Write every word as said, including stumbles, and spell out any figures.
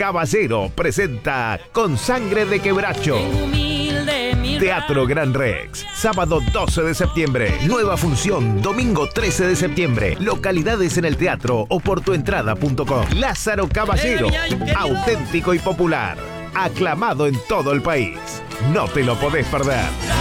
Caballero presenta Con Sangre de Quebracho. Teatro Gran Rex, sábado doce de septiembre. Nueva función, domingo trece de septiembre. Localidades en el teatro o por tuentrada punto com. Lázaro Caballero, auténtico y popular. Aclamado en todo el país. No te lo podés perder.